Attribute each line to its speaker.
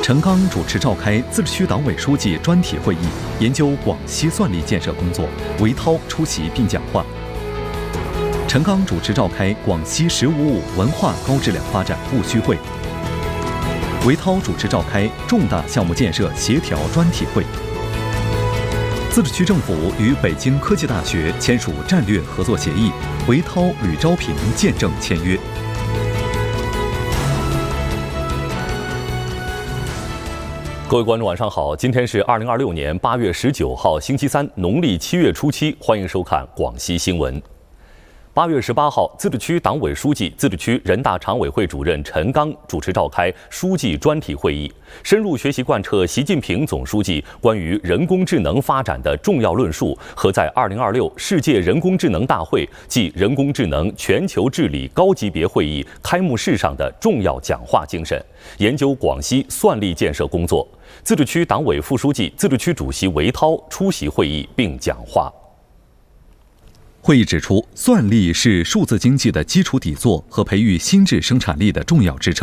Speaker 1: 陈刚主持召开自治区党委书记专题会议，研究广西算力建设工作，韦涛出席并讲话。陈刚主持召开广西“十五五”文化高质量发展务虚会。韦涛主持召开重大项目建设协调专题会。自治区政府与北京科技大学签署战略合作协议，韦涛、吕昭平见证签约。
Speaker 2: 各位观众，晚上好！今天是2026年8月19号，星期三，农历7月初7，欢迎收看广西新闻。8月18号，自治区党委书记、自治区人大常委会主任陈刚主持召开书记专题会议，深入学习贯彻习近平总书记关于人工智能发展的重要论述和在2026世界人工智能大会暨人工智能全球治理高级别会议开幕式上的重要讲话精神，研究广西算力建设工作。自治区党委副书记、自治区主席韦涛出席会议并讲话。
Speaker 1: 会议指出，算力是数字经济的基础底座和培育新质生产力的重要支撑。